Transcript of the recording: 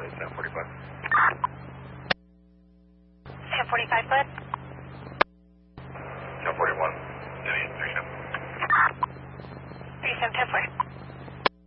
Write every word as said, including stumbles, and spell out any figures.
ten forty-five. ten forty-five, bud. ten forty-one. Any three seven. three seven ten four.